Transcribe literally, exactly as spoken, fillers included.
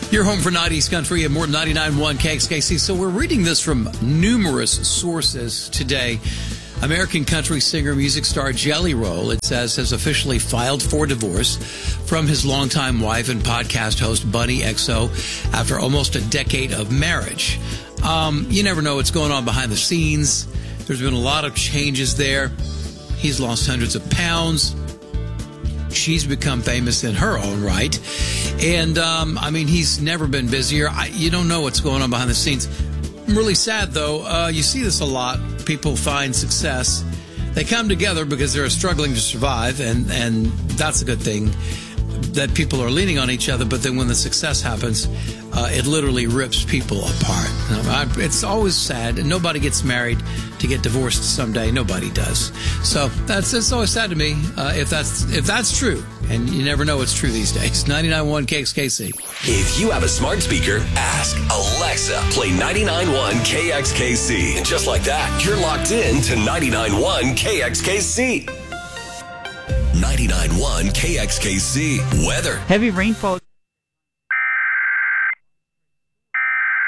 You're home for nineties country at more than ninety-nine point one K X K C. So we're reading this from numerous sources today. American country singer, music star Jelly Roll, it says, has officially filed for divorce from his longtime wife and podcast host Bunny X O after almost a decade of marriage. Um, you never know what's going on behind the scenes. There's been a lot of changes there. He's lost hundreds of pounds. She's become famous in her own right. And, um, I mean, he's never been busier. I, you don't know what's going on behind the scenes. Really sad, though. Uh, you see this a lot. People find success. They come together because they're struggling to survive, and, and that's a good thing, that people are leaning on each other. But then when the success happens, uh, it literally rips people apart. I, it's always sad, and nobody gets married to get divorced someday. Nobody does. So that's it's always sad to me uh, if that's if that's true. And you never know what's true these days. ninety-nine point one K X K C. If you have a smart speaker, ask Alexa, play ninety-nine point one K X K C. And just like that, you're locked in to ninety-nine point one K X K C. ninety-nine point one K X K C weather. Heavy rainfall